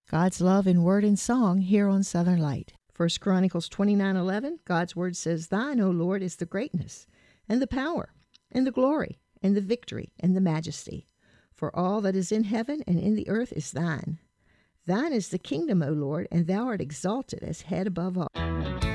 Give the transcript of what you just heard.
God's love in word and song here on Southern Light. 1 Chronicles 29:11, God's word says, Thine, O Lord, is the greatness, and the power, and the glory, and the victory, and the majesty. For all that is in heaven and in the earth is thine. Thine is the kingdom, O Lord, and thou art exalted as head above all.